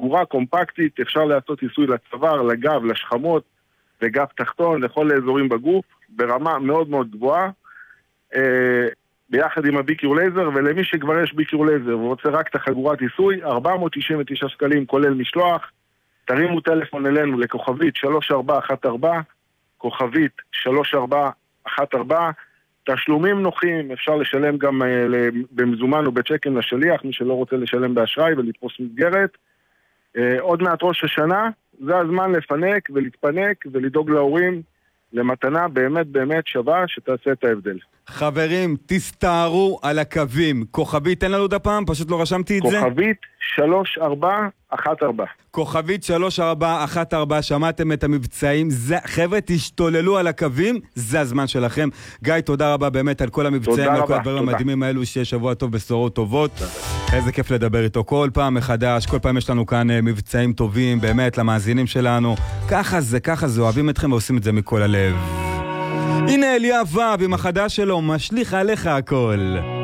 חגורה קומפקטית, אפשר לעשות עיסוי לצוואר, לגב, לשכמות, לגב תחתון, לכל האזורים בגוף, ברמה מאוד מאוד גבוהה, ביחד עם הביקור לייזר, ולמי שכבר יש ביקור לייזר ורוצה רק את החגורת עיסוי, 499 שקלים כולל משלוח, תרימו טלפון אלינו לכוכבית 3414, כוכבית 3414, תשלומים נוחים, אפשר לשלם גם במזומן או בצ'קים לשליח, מי שלא רוצה לשלם באשראי ולתפוס מסגרת. עוד מעט ראש השנה, זה הזמן לפנק ולהתפנק ולדאוג להורים למתנה באמת באמת שווה שתעשה את ההבדל. חברים, תסתערו על הקווים. כוכבית, תן לנו עוד הפעם, פשוט לא רשמתי את זה. כוכבית 3414. כוכבית 3414, שמעתם את המבצעים? חבר'ה, תשתוללו על הקווים, זה הזמן שלכם. גיא, תודה רבה באמת על כל המבצעים, על כל הדברים המדהימים האלו, שיהיה שבוע טוב, בשורות טובות. איזה כיף לדבר איתו כל פעם מחדש, כל פעם יש לנו כאן מבצעים טובים, באמת, למאזינים שלנו. ככה זה, אוהבים אתכם ועושים את זה מכל הלב. הנה אליאב עם החדש שלו, משליך עליך הכל.